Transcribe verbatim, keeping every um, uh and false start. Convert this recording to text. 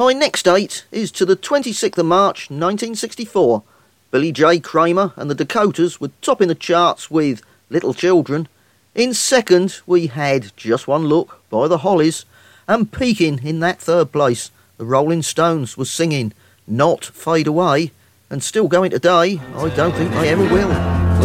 My next date is to the twenty-sixth of March nineteen sixty-four. Billy J. Kramer and the Dakotas were topping the charts with Little Children. In second, we had Just One Look by the Hollies. And peaking in that third place, the Rolling Stones were singing Not Fade Away. And still going today, I don't think they ever will.